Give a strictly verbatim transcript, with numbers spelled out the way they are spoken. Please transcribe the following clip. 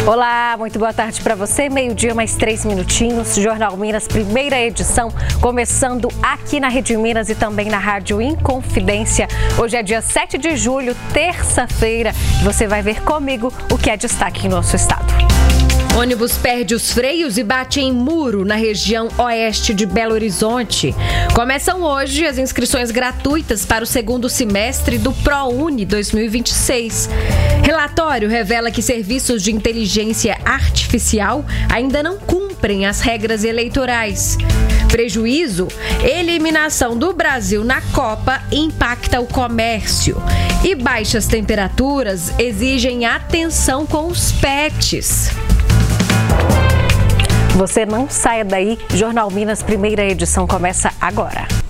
Olá, muito boa tarde para você. Meio-dia, mais três minutinhos. Jornal Minas, primeira edição, começando aqui na Rede Minas e também na Rádio Inconfidência. Hoje é dia sete de julho, terça-feira. Você vai ver comigo o que é destaque em nosso estado. Ônibus perde os freios e bate em muro na região oeste de Belo Horizonte. Começam hoje as inscrições gratuitas para o segundo semestre do ProUni dois mil e vinte e seis. Relatório revela que serviços de inteligência artificial ainda não cumprem as regras eleitorais. Prejuízo: eliminação do Brasil na Copa impacta o comércio. E baixas temperaturas exigem atenção com os pets. Você não saia daí, Jornal Minas, primeira edição começa agora.